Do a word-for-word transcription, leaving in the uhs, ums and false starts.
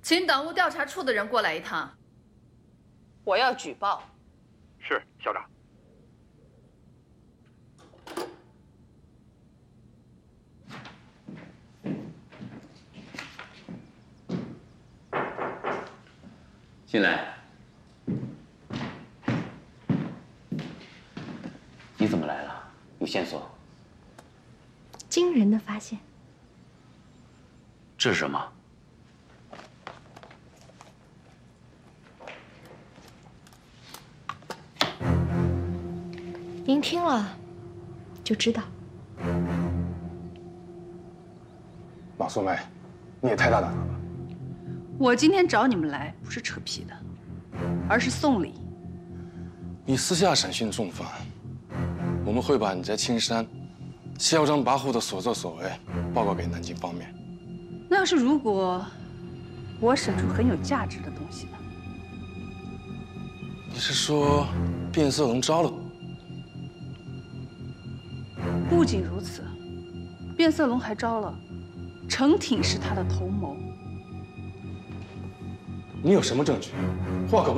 请党务调查处的人过来一趟。我要举报。 是，校长。 进来。你怎么来了？有线索？ 惊人的发现。 这是什么？ 您听了就知道。 马素梅，你也太大胆了吧！ 我今天找你们来不是扯皮的，而是送礼。 你私下审讯重犯，我们会把你在青山嚣张跋扈的所作所为报告给南京方面。 那要是如果我审出很有价值的东西呢？ 你是说变色龙招了？ 不仅如此，变色龙还招了程挺是他的头谋。 你有什么证据？话可不能。